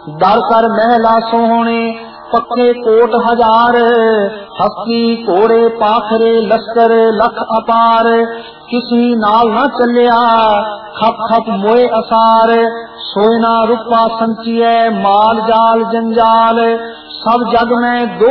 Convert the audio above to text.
दर कर महला सोहणे पक्के कोट हजार, हस्ती घोड़े पाखरे लश्कर लख अपार। किसी नाल न चलिया खप खप मोए असार, सोना रुपा संचिए माल जाल जंजाल। सब जग में दो